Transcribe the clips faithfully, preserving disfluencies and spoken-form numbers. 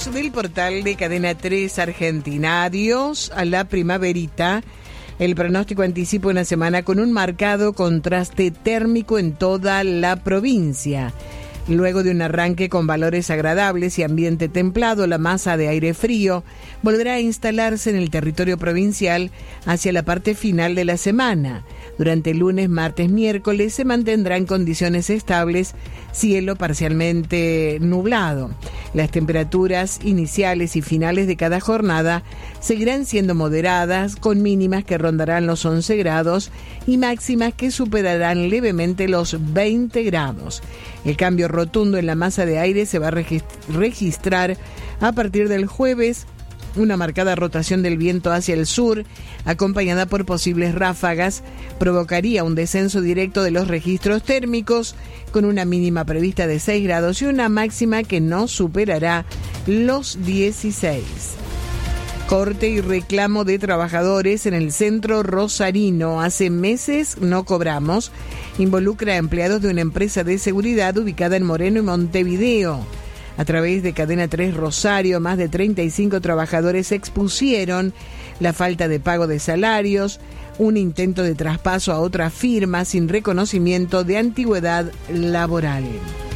Amigos del portal de Cadena tres Argentina, adiós a la primaverita. El pronóstico anticipa una semana con un marcado contraste térmico en toda la provincia. Luego de un arranque con valores agradables y ambiente templado, la masa de aire frío volverá a instalarse en el territorio provincial hacia la parte final de la semana. Durante el lunes, martes, miércoles se mantendrán condiciones estables, cielo parcialmente nublado. Las temperaturas iniciales y finales de cada jornada seguirán siendo moderadas, con mínimas que rondarán los once grados y máximas que superarán levemente los veinte grados. El cambio rotundo en la masa de aire se va a registrar a partir del jueves. Una marcada rotación del viento hacia el sur, acompañada por posibles ráfagas, provocaría un descenso directo de los registros térmicos, con una mínima prevista de seis grados y una máxima que no superará los dieciséis. Corte y reclamo de trabajadores en el centro rosarino. Hace meses no cobramos. Involucra a empleados de una empresa de seguridad ubicada en Moreno y Montevideo. A través de Cadena tres Rosario, más de treinta y cinco trabajadores expusieron la falta de pago de salarios, un intento de traspaso a otra firma sin reconocimiento de antigüedad laboral.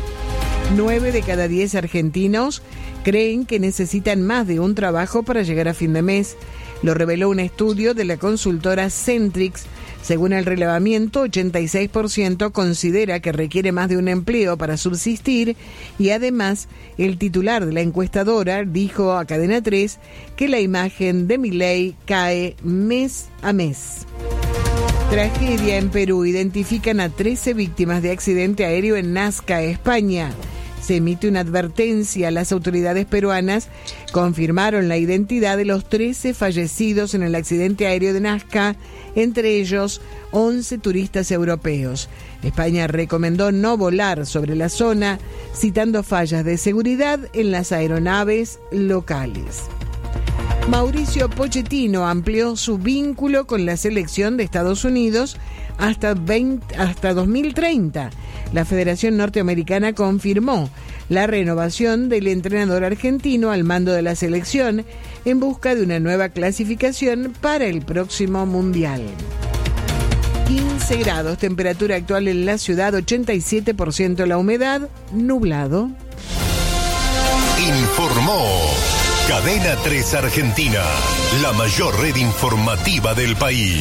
Nueve de cada diez argentinos creen que necesitan más de un trabajo para llegar a fin de mes. Lo reveló un estudio de la consultora Centrix. Según el relevamiento, ochenta y seis por ciento considera que requiere más de un empleo para subsistir y además el titular de la encuestadora dijo a Cadena tres que la imagen de Milei cae mes a mes. Tragedia en Perú. Identifican a trece víctimas de accidente aéreo en Nazca, España. Se emite una advertencia. Las autoridades peruanas confirmaron la identidad de los trece fallecidos en el accidente aéreo de Nazca, entre ellos once turistas europeos. España recomendó no volar sobre la zona, citando fallas de seguridad en las aeronaves locales. Mauricio Pochettino amplió su vínculo con la selección de Estados Unidos hasta, veinte, hasta dos mil treinta. La Federación Norteamericana confirmó la renovación del entrenador argentino al mando de la selección en busca de una nueva clasificación para el próximo Mundial. quince grados, temperatura actual en la ciudad, ochenta y siete por ciento la humedad, nublado. Informó Cadena tres Argentina, la mayor red informativa del país.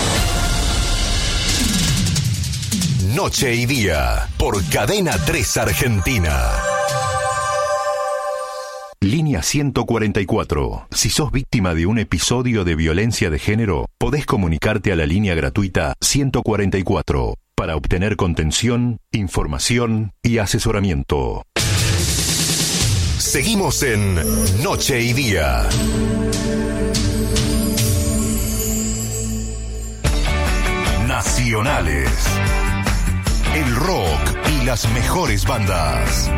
Noche y día, por Cadena tres Argentina. Línea ciento cuarenta y cuatro. Si sos víctima de un episodio de violencia de género, podés comunicarte a la línea gratuita ciento cuarenta y cuatro para obtener contención, información y asesoramiento. Seguimos en Noche y Día. Nacionales. El rock y las mejores bandas.